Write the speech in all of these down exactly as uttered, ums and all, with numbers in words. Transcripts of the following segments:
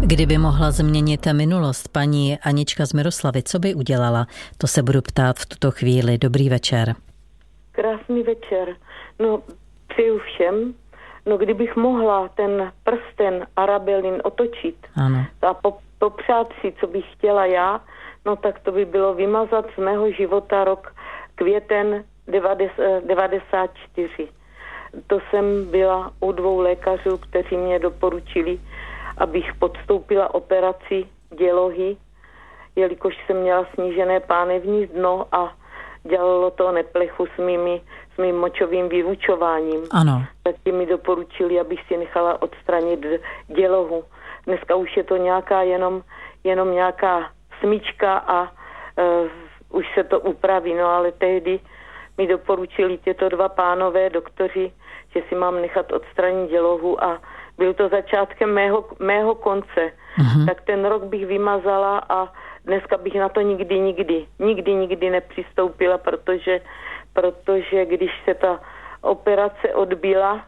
Kdyby mohla změnit minulost paní Anička z Miroslavy, co by udělala? To se budu ptát v tuto chvíli. Dobrý večer. Krásný večer. No, přeju všem. No, kdybych mohla ten prsten Arabelin otočit ano. a popřát si, co bych chtěla já, no tak to by bylo vymazat z mého života rok květen devadesát čtyři. To jsem byla u dvou lékařů, kteří mě doporučili, abych podstoupila operaci dělohy, jelikož jsem měla snížené pánevní dno a dělalo to neplechu s, mými, s mým močovým vyvučováním. Ano. Tak mi doporučili, abych si nechala odstranit dělohu. Dneska už je to nějaká jenom, jenom nějaká smyčka a uh, už se to upraví. No ale tehdy mi doporučili tyto dva pánové doktoři, že si mám nechat odstranit dělohu a byl to začátkem mého, mého konce. Uh-huh. Tak ten rok bych vymazala a dneska bych na to nikdy, nikdy, nikdy, nikdy nepřistoupila, protože, protože když se ta operace odbyla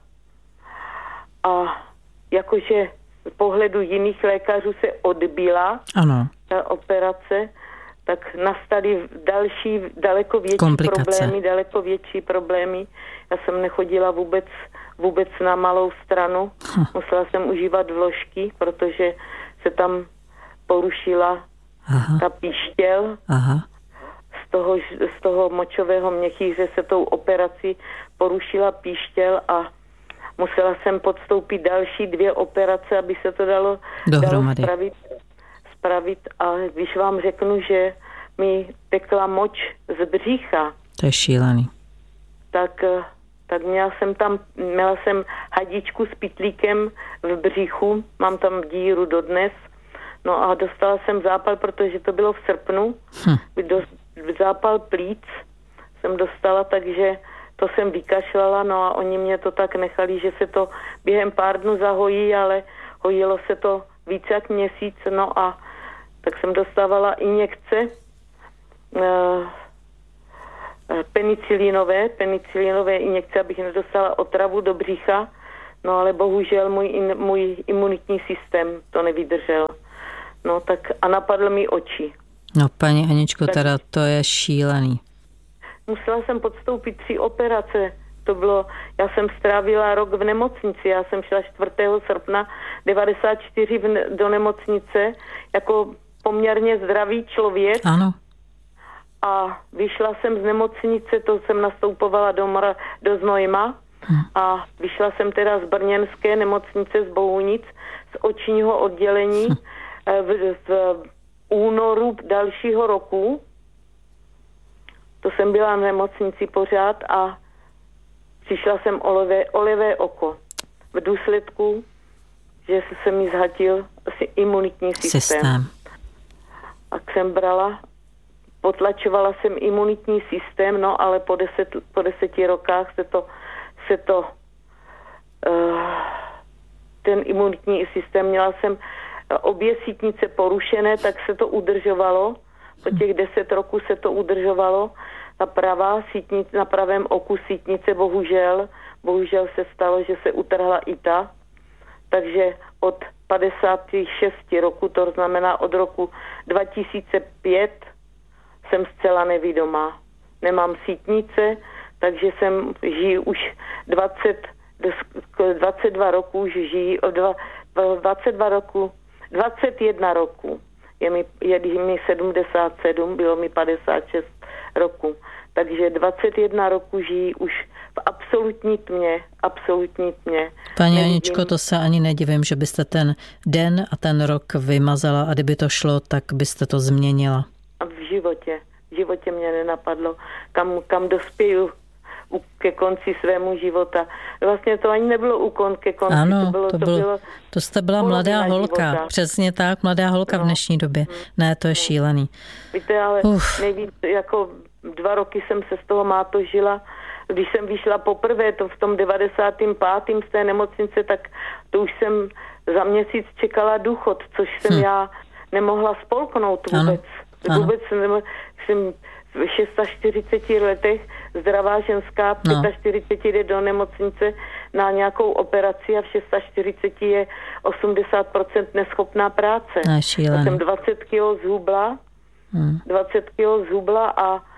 a jakože z pohledu jiných lékařů se odbyla ano. ta operace, tak nastaly další, daleko větší komplikace. problémy, daleko větší problémy. Já jsem nechodila vůbec, vůbec na malou stranu. Hm. Musela jsem užívat vložky, protože se tam porušila Aha. ta píštěl. Aha. Z toho, z toho močového měchýře se tou operací porušila píštěl a musela jsem podstoupit další dvě operace, aby se to dalo, dalo spravit, spravit. A když vám řeknu, že mi tekla moč z břicha. To je šílený. Tak, tak měla jsem tam, měla jsem hadičku s pytlíkem v břichu, mám tam díru dodnes. No a dostala jsem zápal, protože to bylo v srpnu. Hm. Do, zápal plíc jsem dostala, takže to jsem vykašlala, no a oni mě to tak nechali, že se to během pár dnů zahojí, ale hojilo se to víc jak měsíc, no a tak jsem dostávala injekce uh, penicilínové, penicilínové injekce, abych nedostala otravu do břicha, no ale bohužel můj, in, můj imunitní systém to nevydržel. No tak a napadl mi oči. No paní Aničko, tak teda to je šílený. Musela jsem podstoupit tři operace. To bylo, já jsem strávila rok v nemocnici. Já jsem šla čtvrtého srpna devadesát čtyři v, do nemocnice jako poměrně zdravý člověk. Ano. A vyšla jsem z nemocnice, to jsem nastoupovala do, Mora, do Znojma. Hm. A vyšla jsem teda z brněnské nemocnice z Bohunic, z očního oddělení hm. v, v únoru dalšího roku. To jsem byla v nemocnici pořád a přišla jsem o levé, o levé oko. V důsledku, že se mi zhatil imunitní systém. systém. A jsem brala, potlačovala jsem imunitní systém, no ale po, deset, po deseti rokách se to, se to uh, ten imunitní systém, měla jsem obě sítnice porušené, tak se to udržovalo. Po těch deset roků se to udržovalo. Ta pravá sítnice, na pravém oku sítnice bohužel, bohužel se stalo, že se utrhla i ta. Takže od padesát šest roku, to znamená od roku dva tisíce pět, jsem zcela nevidomá. Nemám sítnice, takže jsem žiju už dvacet, dvacet dva roku, už žiju dvacet dva roku, dvacet jedna roku. Je mi, je mi sedmdesát sedm, bylo mi padesát šest roku. Takže dvacet jedna roku žijí už v absolutní tmě, absolutní tmě. Paní Aničko, to se ani nedivím, že byste ten den a ten rok vymazala a kdyby to šlo, tak byste to změnila. A v životě, v životě mě nenapadlo, kam, kam dospěju ke konci svému života. Vlastně to ani nebylo úkon ke konci. Ano, to, bylo, to, to, bylo, bylo, to jste byla mladá holka. Života. Přesně tak, mladá holka no. v dnešní době. Ne, to je no. šílený. Víte, ale Uf. nejvíc, jako dva roky jsem se z toho máto žila. Když jsem vyšla poprvé, to v tom devadesátém pátém z té nemocnice, tak to už jsem za měsíc čekala důchod, což jsem hm. já nemohla spolknout vůbec. Ano. Vůbec ano. jsem v čtyřiceti šesti letech zdravá ženská, no. čtyřiceti pěti jde do nemocnice na nějakou operaci a v čtyřicet šest je osmdesát procent neschopná práce. Já jsem dvacet kilo zhubla, hmm. dvacet kilo zhubla a uh,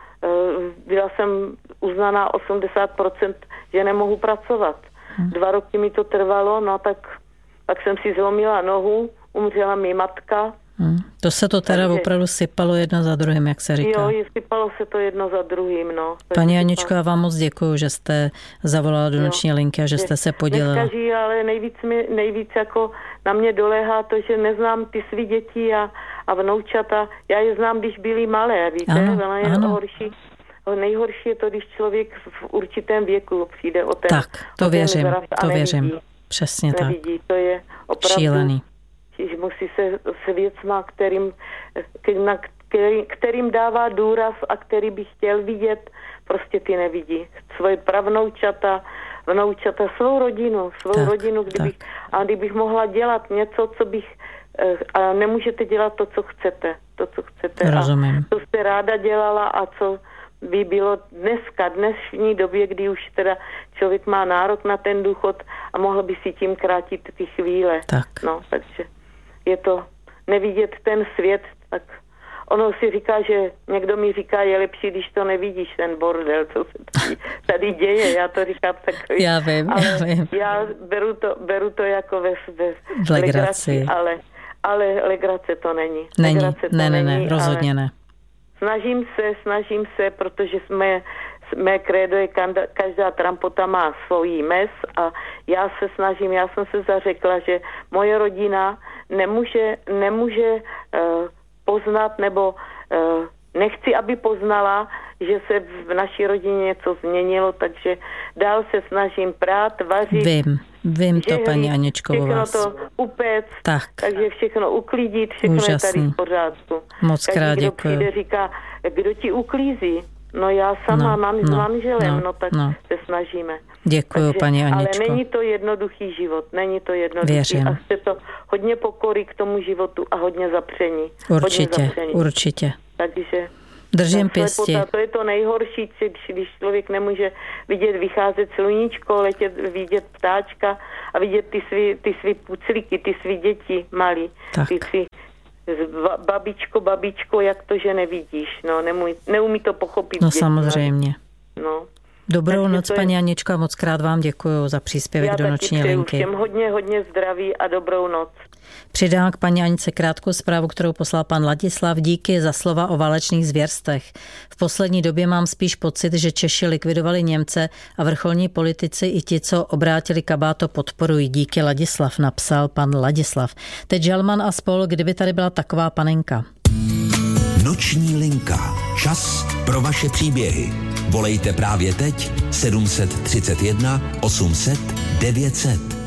byla jsem uznaná osmdesát procent, že nemohu pracovat. Hmm. Dva roky mi to trvalo, no tak, tak jsem si zlomila nohu, umřela mi matka. Hmm. To se to teda Takže, opravdu sypalo jedno za druhým, jak se říká. Jo, sypalo se to jedno za druhým, no. Paní Aničko, já vám moc děkuju, že jste zavolala do noční linky a že jste se podělila. Nekaží, ale nejvíc, mi, nejvíc jako na mě doléhá to, že neznám ty svý děti a, a vnoučata. Já je znám, když byli malé, víte? Ano, je ano. Horší. Nejhorší je to, když člověk v určitém věku přijde o ten Tak, to věřím, to věřím. Přesně nevidí. tak. To je opravdu šílený. Že musí se s věcma, kterým, na který, kterým dává důraz a který by chtěl vidět, prostě ty nevidí. Svoje pravnoučata, vnoučata, svou rodinu, svou tak, rodinu, kdybych, a kdybych mohla dělat něco, co bych, a nemůžete dělat to, co chcete, to, co chcete. Rozumím. A co jste ráda dělala a co by bylo dneska, dnešní době, kdy už teda člověk má nárok na ten důchod a mohl by si tím krátit ty chvíle. Tak. No, takže je to nevidět ten svět, tak ono si říká, že někdo mi říká, je lepší, když to nevidíš, ten bordel, co se tady, tady děje. Já to říkám takový. Já vím, ale já vím. Já beru to, beru to jako ve, ve v legraci, ale, ale legrace to není. Není, legrace to ne, ne, není, ne, rozhodně ne. Snažím se, snažím se, protože jsme, mé krédo je, každá trampota má svojí mes a já se snažím, já jsem se zařekla, že moje rodina nemůže, nemůže uh, poznat nebo uh, nechci, aby poznala, že se v naší rodině něco změnilo, takže dál se snažím prát, vařit. Vím, vím to, paní Aničko, u vás. Všechno to upéct, tak. takže všechno uklidit, všechno Úžasný. Je tady v pořádku. Moc krát děkuji. Kdo přijde, říká, kdo ti uklízí? No já sama, no, mám no, s manželem, no, no, no tak no. se snažíme. Děkuji, takže, paní Aničko. Ale není to jednoduchý život, není to jednoduchý. Věřím. A chce to hodně pokory k tomu životu a hodně zapření. Určitě, hodně zapření. určitě. Takže držím pěstí. To je to nejhorší, když člověk nemůže vidět, vycházet sluníčko, letět, vidět ptáčka a vidět ty svý, ty svý puclíky, ty svý děti malí. Tak. Ty svý babičko, babičko, jak to, že nevidíš, no, nemůj, neumí to pochopit. No děti, samozřejmě. No. Dobrou Takže noc, paní Aničko, a moc krát vám děkuju za příspěvek já do noční linky. Všem hodně, hodně zdraví a dobrou noc. Přidám k paní Anice krátkou zprávu, kterou poslal pan Ladislav. Díky za slova o válečných zvěrstech. V poslední době mám spíš pocit, že Češi likvidovali Němce a vrcholní politici i ti, co obrátili kabát, to podporují. Díky, Ladislav, napsal pan Ladislav. Teď Žalman a spol, kdyby tady byla taková panenka. Noční linka. Čas pro vaše příběhy. Volejte právě teď sedm set třicet jedna osm set devět set.